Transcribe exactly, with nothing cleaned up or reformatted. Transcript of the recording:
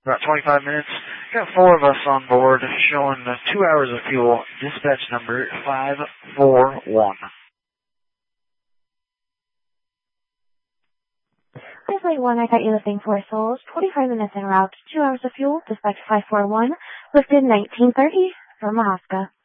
About twenty-five minutes. Got four of us on board, showing uh, two hours of fuel. Dispatch number five four one. Flight one, I got you lifting four souls, twenty-five minutes en route, two hours of fuel, dispatch five four one, lifted nineteen thirty from Alaska.